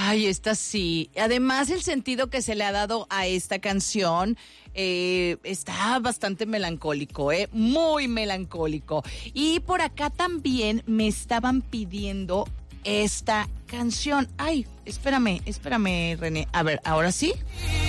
Ay, esta sí. Además, el sentido que se le ha dado a esta canción está bastante melancólico, muy melancólico. Y por acá también me estaban pidiendo esta canción. Ay, espérame, René. A ver, ¿ahora sí?